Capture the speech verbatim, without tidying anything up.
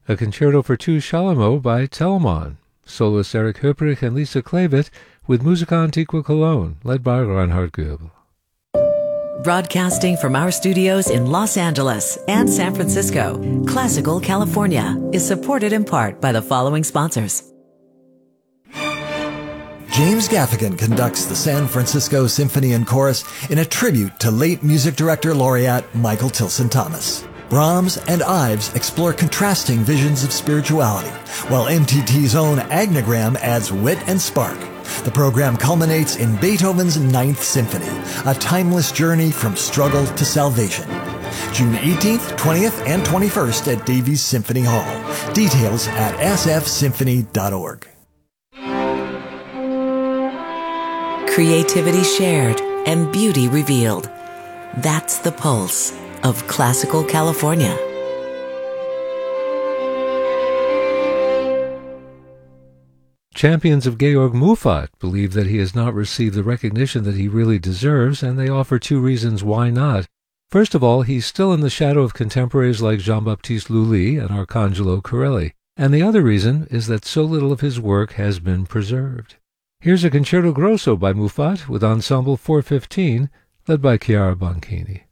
a concerto for two Salomo by Telemann, soloists Eric Höprich and Lisa Klavit, with Musica Antiqua Cologne, led by Reinhard Goebel. Broadcasting from our studios in Los Angeles and San Francisco, Classical California is supported in part by the following sponsors. James Gaffigan conducts the San Francisco Symphony and Chorus in a tribute to late music director laureate Michael Tilson Thomas. Brahms and Ives explore contrasting visions of spirituality, while M T T's own Agnogram adds wit and spark. The program culminates in Beethoven's Ninth Symphony, a timeless journey from struggle to salvation. June eighteenth, twentieth, and twenty-first at Davies Symphony Hall. Details at s f symphony dot org. Creativity shared and beauty revealed. That's the pulse of Classical California. Champions of Georg Muffat believe that he has not received the recognition that he really deserves, and they offer two reasons why not. First of all, he's still in the shadow of contemporaries like Jean-Baptiste Lully and Arcangelo Corelli, and the other reason is that so little of his work has been preserved. Here's a Concerto Grosso by Muffat with Ensemble four fifteen, led by Chiara Bonchini.